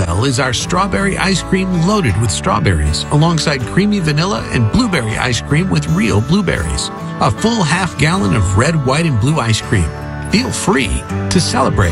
Bluebell is our strawberry ice cream loaded with strawberries, alongside creamy vanilla and blueberry ice cream with real blueberries. A full half gallon of red, white, and blue ice cream. Feel free to celebrate.